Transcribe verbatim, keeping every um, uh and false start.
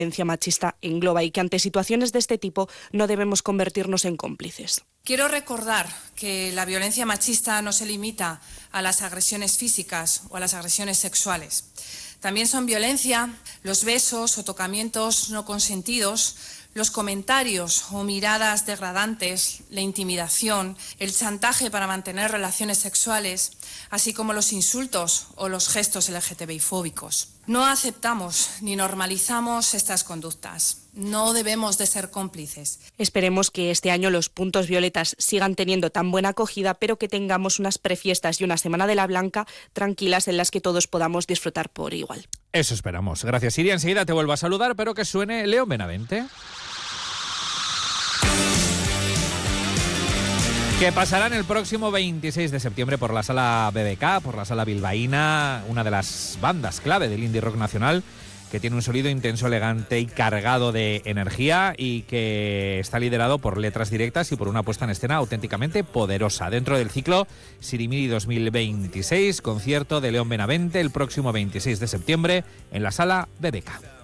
violencia machista engloba y que ante situaciones de este tipo no debemos convertirnos en cómplices. Quiero recordar que la violencia machista no se limita a las agresiones físicas o a las agresiones sexuales. También son violencia los besos o tocamientos no consentidos, los comentarios o miradas degradantes, la intimidación, el chantaje para mantener relaciones sexuales, así como los insultos o los gestos L G T B I fóbicos. No aceptamos ni normalizamos estas conductas. No debemos de ser cómplices. Esperemos que este año los puntos violetas sigan teniendo tan buena acogida, pero que tengamos unas prefiestas y una Semana de la Blanca tranquilas en las que todos podamos disfrutar por igual. Eso esperamos. Gracias, Iria. Enseguida te vuelvo a saludar, pero que suene León Benavente. Que pasarán el próximo veintiséis de septiembre por la Sala B B K, por la Sala Bilbaína, una de las bandas clave del indie rock nacional, que tiene un sonido intenso, elegante y cargado de energía y que está liderado por letras directas y por una puesta en escena auténticamente poderosa. Dentro del ciclo Sirimiri dos mil veintiséis, concierto de León Benavente el próximo veintiséis de septiembre en la Sala B B K.